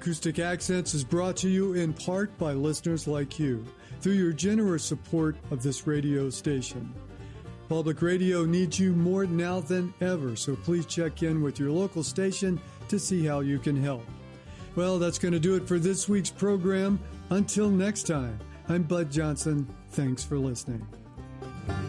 Acoustic Accents is brought to you in part by listeners like you through your generous support of this radio station. Public radio needs you more now than ever, so please check in with your local station to see how you can help. Well, that's going to do it for this week's program. Until next time, I'm Bud Johnson. Thanks for listening.